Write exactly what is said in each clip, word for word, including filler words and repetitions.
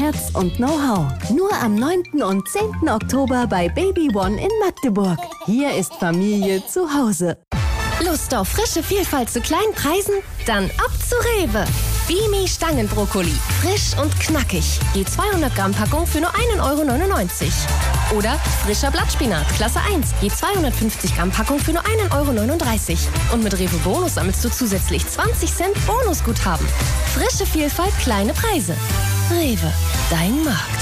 Herz und Know-how. Nur am neunten und zehnten Oktober bei Baby One in Magdeburg. Hier ist Familie zu Hause. Lust auf frische Vielfalt zu kleinen Preisen? Dann ab zu Rewe. Bimi Stangenbrokkoli. Frisch und knackig. Je zweihundert Gramm Packung für nur ein Euro neunundneunzig. Oder frischer Blattspinat, Klasse eins. Je zweihundertfünfzig Gramm Packung für nur ein Euro neununddreißig. Und mit Rewe Bonus sammelst du zusätzlich zwanzig Cent Bonusguthaben. Frische Vielfalt, kleine Preise. Rewe, dein Markt.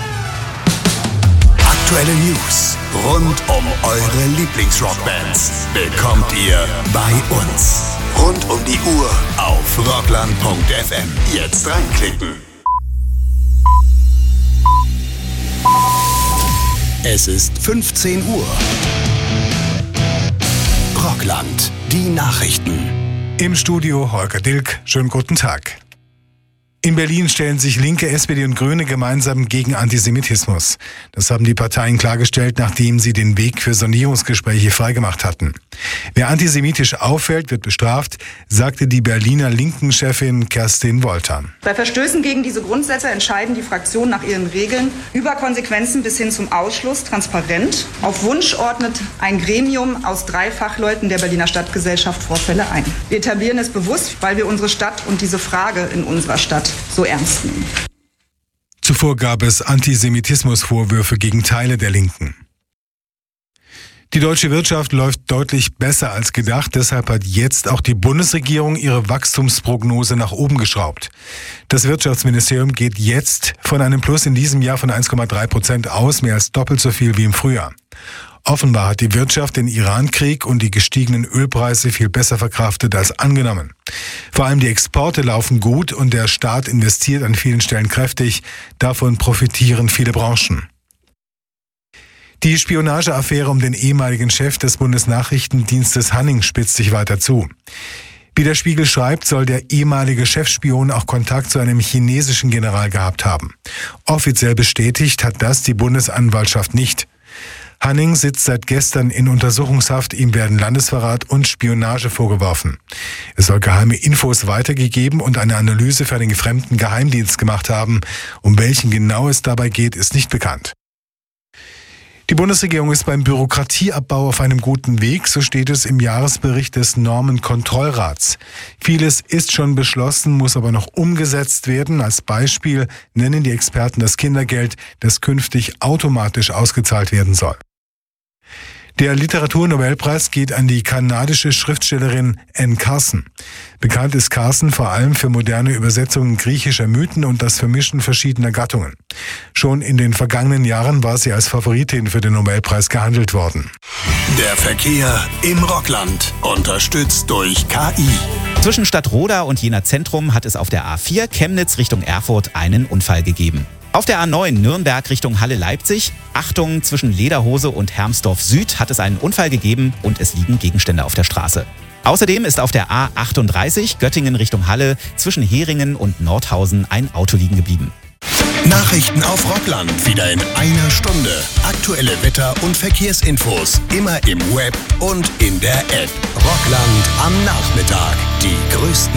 Aktuelle News rund um eure Lieblingsrockbands bekommt ihr bei uns. Rund um die Uhr auf rockland punkt f m. Jetzt reinklicken. Es ist fünfzehn Uhr. Rockland, die Nachrichten. Im Studio Holger Dilk. Schönen guten Tag. In Berlin stellen sich Linke, S P D und Grüne gemeinsam gegen Antisemitismus. Das haben die Parteien klargestellt, nachdem sie den Weg für Sondierungsgespräche freigemacht hatten. Wer antisemitisch auffällt, wird bestraft, sagte die Berliner Linken-Chefin Kerstin Wolter. Bei Verstößen gegen diese Grundsätze entscheiden die Fraktionen nach ihren Regeln über Konsequenzen bis hin zum Ausschluss transparent. Auf Wunsch ordnet ein Gremium aus drei Fachleuten der Berliner Stadtgesellschaft Vorfälle ein. Wir etablieren es bewusst, weil wir unsere Stadt und diese Frage in unserer Stadt so ernst nehmen. Zuvor gab es Antisemitismusvorwürfe gegen Teile der Linken. Die deutsche Wirtschaft läuft deutlich besser als gedacht. Deshalb hat jetzt auch die Bundesregierung ihre Wachstumsprognose nach oben geschraubt. Das Wirtschaftsministerium geht jetzt von einem Plus in diesem Jahr von eins Komma drei Prozent aus, mehr als doppelt so viel wie im Frühjahr. Offenbar hat die Wirtschaft den Iran-Krieg und die gestiegenen Ölpreise viel besser verkraftet als angenommen. Vor allem die Exporte laufen gut und der Staat investiert an vielen Stellen kräftig. Davon profitieren viele Branchen. Die Spionageaffäre um den ehemaligen Chef des Bundesnachrichtendienstes Hanning spitzt sich weiter zu. Wie der Spiegel schreibt, soll der ehemalige Chefspion auch Kontakt zu einem chinesischen General gehabt haben. Offiziell bestätigt hat das die Bundesanwaltschaft nicht. Hanning sitzt seit gestern in Untersuchungshaft, ihm werden Landesverrat und Spionage vorgeworfen. Es soll geheime Infos weitergegeben und eine Analyse für einen fremden Geheimdienst gemacht haben. Um welchen genau es dabei geht, ist nicht bekannt. Die Bundesregierung ist beim Bürokratieabbau auf einem guten Weg, so steht es im Jahresbericht des Normenkontrollrats. Vieles ist schon beschlossen, muss aber noch umgesetzt werden. Als Beispiel nennen die Experten das Kindergeld, das künftig automatisch ausgezahlt werden soll. Der Literaturnobelpreis geht an die kanadische Schriftstellerin Anne Carson. Bekannt ist Carson vor allem für moderne Übersetzungen griechischer Mythen und das Vermischen verschiedener Gattungen. Schon in den vergangenen Jahren war sie als Favoritin für den Nobelpreis gehandelt worden. Der Verkehr im Rockland, unterstützt durch K I. Zwischen Stadtroda und Jena Zentrum hat es auf der A vier Chemnitz Richtung Erfurt einen Unfall gegeben. Auf der A neun Nürnberg Richtung Halle-Leipzig, Achtung, zwischen Lederhose und Hermsdorf Süd hat es einen Unfall gegeben und es liegen Gegenstände auf der Straße. Außerdem ist auf der A achtunddreißig Göttingen Richtung Halle zwischen Heringen und Nordhausen ein Auto liegen geblieben. Nachrichten auf Rockland wieder in einer Stunde. Aktuelle Wetter- und Verkehrsinfos immer im Web und in der App. Rockland am Nachmittag. Die größten